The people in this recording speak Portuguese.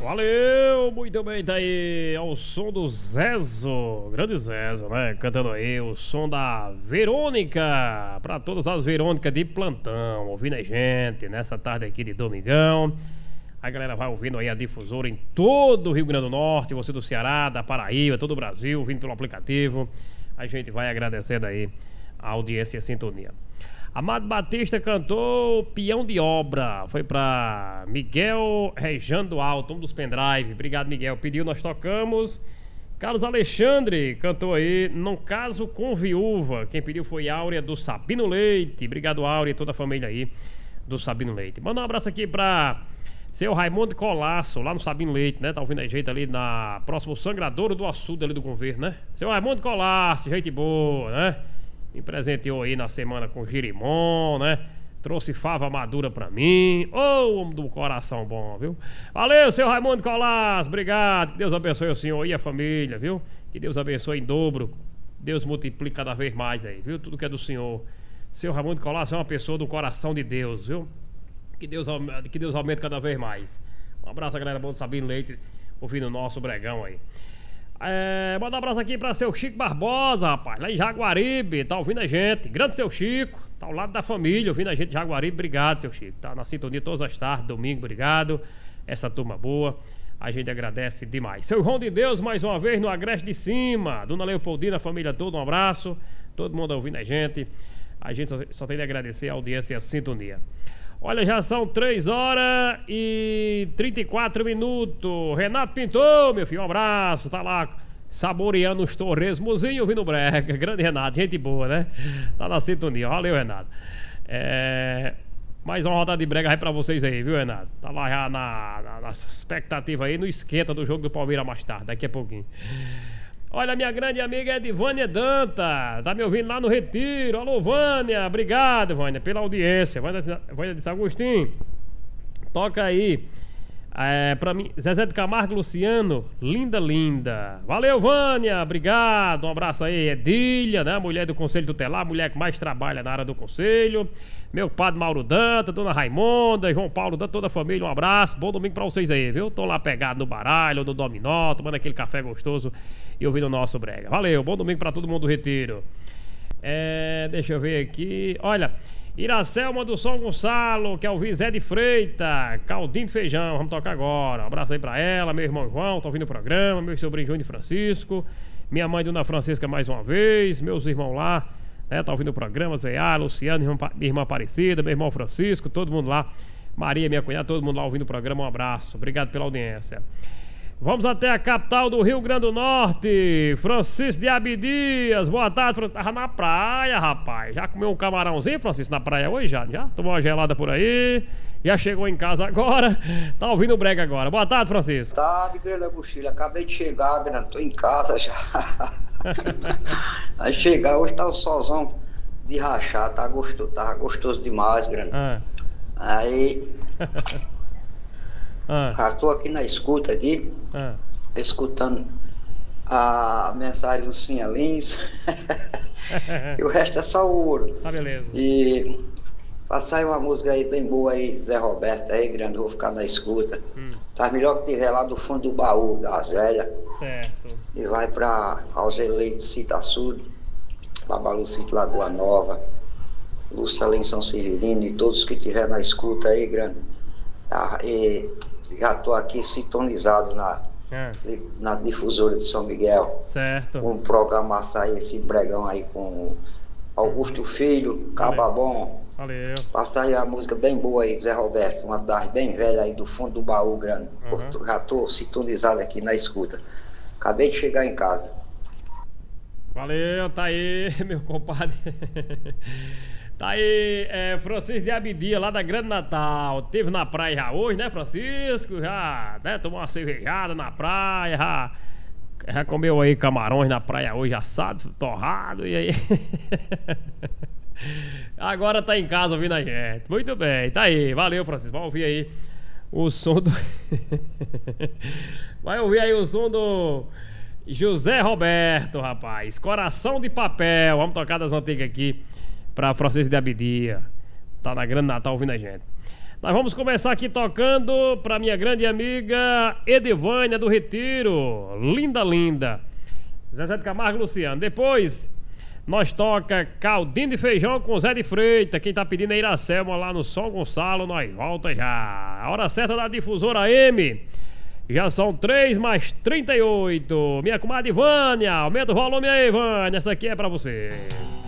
Valeu, muito bem, tá aí. É o som do Zezo, grande Zezo, né? Cantando aí o som da Verônica, pra todas as Verônicas de plantão, ouvindo a gente nessa tarde aqui de domingão. A galera vai ouvindo aí a difusora em todo o Rio Grande do Norte, você do Ceará, da Paraíba, todo o Brasil, ouvindo pelo aplicativo. A gente vai agradecendo aí a audiência e a sintonia. Amado Batista cantou Peão de Obra. Foi pra Miguel Rejando Alto, um dos pendrive. Obrigado, Miguel. Pediu, nós tocamos. Carlos Alexandre cantou aí Não Caso com Viúva. Quem pediu foi Áurea do Sabino Leite. Obrigado, Áurea e toda a família aí do Sabino Leite. Manda um abraço aqui pra seu Raimundo Colasso, lá no Sabino Leite, né? Tá ouvindo a gente ali na próximo Sangradouro do Açude ali do governo, né? Seu Raimundo Colasso, gente boa, né? Me presenteou aí na semana com girimum, né? Trouxe fava madura pra mim. Ô, homem do coração bom, viu? Valeu, seu Raimundo Colasso, obrigado. Que Deus abençoe o senhor e a família, viu? Que Deus abençoe em dobro. Deus multiplique cada vez mais aí, viu? Tudo que é do senhor. Seu Raimundo Colasso é uma pessoa do coração de Deus, viu? Que Deus aumente cada vez mais. Um abraço, galera boa do Sabino Leite, ouvindo o nosso bregão aí. Manda um abraço aqui pra seu Chico Barbosa, rapaz, lá em Jaguaribe, tá ouvindo a gente. Grande seu Chico, tá ao lado da família, ouvindo a gente em Jaguaribe. Obrigado, seu Chico, tá na sintonia todas as tardes, domingo, obrigado. Essa turma boa, a gente agradece demais. Seu João de Deus, mais uma vez no Agreste de Cima. Dona Leopoldina, a família toda, um abraço. Todo mundo ouvindo a gente só tem de agradecer a audiência e a sintonia. Olha, já são 3 horas e 34 minutos. Renato Pintor, meu filho, um abraço. Tá lá saboreando os torresmozinhos, ouvindo brega. Grande Renato, gente boa, né? Tá na sintonia. Valeu, Renato. Mais uma rodada de brega aí pra vocês aí, viu, Renato? Tá lá já na expectativa aí, no esquenta do jogo do Palmeiras mais tarde, daqui a pouquinho. Olha, minha grande amiga Edvânia Danta, tá me ouvindo lá no Retiro. Alô, Vânia, obrigado, Vânia, pela audiência. Vânia de Agostinho, toca aí pra mim, Zezé de Camargo Luciano, linda, linda. Valeu, Vânia, obrigado. Um abraço aí, Edília, né, mulher do Conselho Tutelar, mulher que mais trabalha na área do Conselho. Meu padre Mauro Danta, dona Raimonda, João Paulo Danta, toda a família, um abraço. Bom domingo pra vocês aí, viu? Tô lá pegado no baralho, no dominó, tomando aquele café gostoso e ouvindo o nosso brega. Valeu, bom domingo pra todo mundo do Retiro. Deixa eu ver aqui. Olha, Iracelma do São Gonçalo, que é o Zé de Freita, caldinho de feijão, vamos tocar agora. Um abraço aí pra ela, meu irmão João, tá ouvindo o programa, meu sobrinho João de Francisco, minha mãe Dona Francisca mais uma vez, meus irmãos lá, né, tá ouvindo o programa, Zé A, Luciano, minha irmã Aparecida, meu irmão Francisco, todo mundo lá, Maria, minha cunhada, todo mundo lá ouvindo o programa, um abraço, obrigado pela audiência. Vamos até a capital do Rio Grande do Norte, Francisco de Abdias. Boa tarde, Francisco. Tava na praia, rapaz. Já comeu um camarãozinho, Francisco, na praia hoje? Já? Tomou uma gelada por aí? Já chegou em casa agora? Tá ouvindo o brega agora. Boa tarde, Francisco. Boa tarde, grande Agostinho. Acabei de chegar, grande. Tô em casa já. Aí chegar, hoje tá o solzão de rachar. Tava gostoso demais, grande. Aí... Cara, tô aqui na escuta aqui, escutando a mensagem do Sinha Lins. E o resto é só ouro. Tá, beleza. E passar uma música aí bem boa aí, Zé Roberto aí, grande, vou ficar na escuta. Tá melhor que tiver lá do fundo do baú das velhas. Certo. E vai pra Alzeleide Citaçudo, Babalucito Lagoa Nova, Lúcia em São Severino e todos que tiver na escuta aí, grande. E já tô aqui sintonizado na difusora de São Miguel. Certo. Um programa aí, esse bregão aí com Augusto Filho, Cababom. Valeu. Passar aí a música bem boa aí, Zé Roberto, uma das bem velhas aí do fundo do baú, grande. Já tô sintonizado aqui na escuta. Acabei de chegar em casa. Valeu, tá aí, meu compadre. Tá aí, Francisco de Abidia, lá da Grande Natal. Teve na praia já hoje, né, Francisco? Já, né, tomou uma cervejada na praia, já comeu aí camarões na praia hoje, assado, torrado, e aí... Agora tá em casa ouvindo a gente. Muito bem, tá aí, valeu, Francisco. Vai ouvir aí o som do... Vai ouvir aí o som do José Roberto, rapaz. Coração de Papel. Vamos tocar das antigas aqui pra Francisco de Abidia. Tá na Grande Natal ouvindo a gente. Nós vamos começar aqui tocando pra minha grande amiga Edivânia do Retiro. Linda, linda. Zezé de Camargo e Luciano. Depois, nós toca Caldinho de Feijão com Zé de Freitas. Quem tá pedindo é Iracelma lá no São Gonçalo. Nós volta já. A hora certa da difusora M. Já são 3:38. Minha comadre Vânia, aumenta o volume aí, Vânia. Essa aqui é pra você.